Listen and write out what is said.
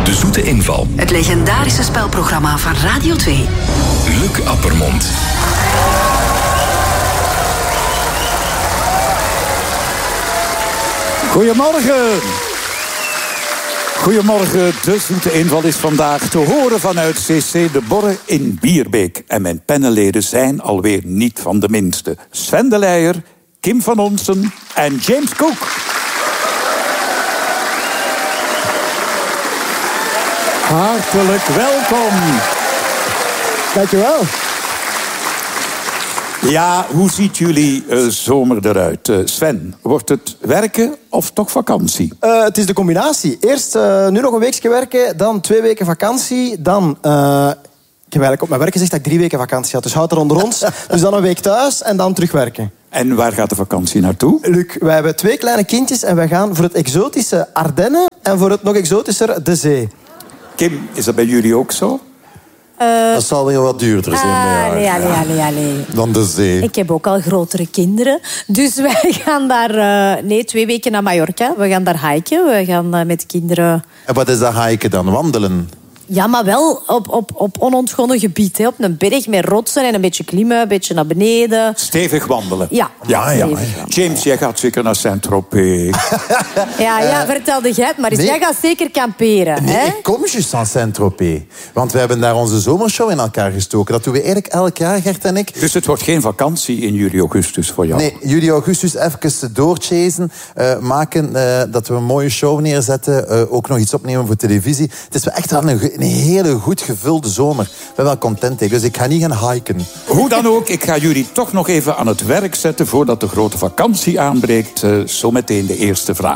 De Zoete Inval. Het legendarische spelprogramma van Radio 2. Luc Appermond. Goedemorgen. Goedemorgen, De Zoete Inval is vandaag te horen vanuit CC De Borre in Bierbeek. En mijn pennenleden zijn alweer niet van de minste. Sven de Leijer, Kim van Onsen en James Cook. Hartelijk welkom. Dankjewel. Ja, hoe ziet jullie zomer eruit? Sven, wordt het werken of toch vakantie? Het is de combinatie. Eerst nu nog een weekje werken, dan 2 weken vakantie, dan... ik heb eigenlijk op mijn werk gezegd dat ik 3 weken vakantie had, dus houd er onder ons. Dus dan een week thuis en dan terugwerken. En waar gaat de vakantie naartoe? Luc, wij hebben 2 kleine kindjes en wij gaan voor het exotische Ardennen en voor het nog exotischer de zee. Kim, is dat bij jullie ook zo? Dat zal weer wat duurder zijn. Nee. Dan de zee. Ik heb ook al grotere kinderen. Dus wij gaan daar 2 weken naar Mallorca. We gaan daar hiken. We gaan met kinderen... En wat is dat hiken dan? Wandelen? Ja, maar wel op onontgonnen gebied. Hè. Op een berg met rotsen en een beetje klimmen, een beetje naar beneden. Stevig wandelen. Ja. James, jij gaat zeker naar Saint-Tropez. Ja, vertelde jij het maar eens. nee. Jij gaat zeker kamperen. Nee, hè? ik kom juist aan Saint-Tropez. Want we hebben daar onze zomershow in elkaar gestoken. Dat doen we eigenlijk elk jaar, Gert en ik. Dus het wordt geen vakantie in juli, augustus voor jou? Nee, juli, augustus even doorchasen. Maken dat we een mooie show neerzetten. Ook nog iets opnemen voor televisie. Het is wel echt wel een hele goed gevulde zomer. Ik ben wel content, dus ik ga niet gaan hiken. Hoe dan ook, ik ga jullie toch nog even aan het werk zetten voordat de grote vakantie aanbreekt. Zometeen de eerste vraag.